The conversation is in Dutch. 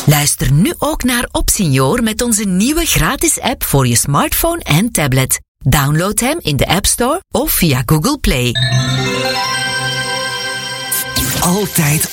Luister nu ook naar Opsenior met onze nieuwe gratis app voor je smartphone en tablet. Download hem in de App Store of via Google Play. Altijd